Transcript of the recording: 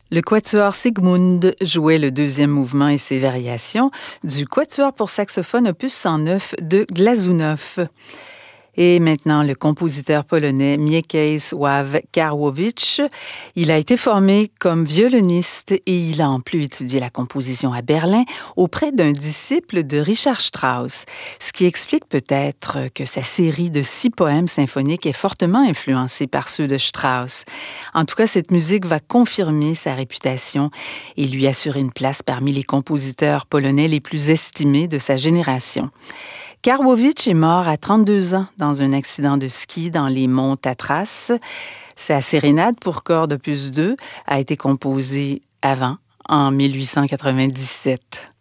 Le quatuor Sigmund jouait le deuxième mouvement et ses variations du quatuor pour saxophone opus 109 de Glazunov. Et maintenant, le compositeur polonais Mieczysław Karłowicz. Il a été formé comme violoniste et il a en plus étudié la composition à Berlin auprès d'un disciple de Richard Strauss, ce qui explique peut-être que sa série de 6 poèmes symphoniques est fortement influencée par ceux de Strauss. En tout cas, cette musique va confirmer sa réputation et lui assurer une place parmi les compositeurs polonais les plus estimés de sa génération. Karłowicz est mort à 32 ans dans un accident de ski dans les monts Tatras. Sa sérénade pour cordes opus 2 a été composée avant, en 1897.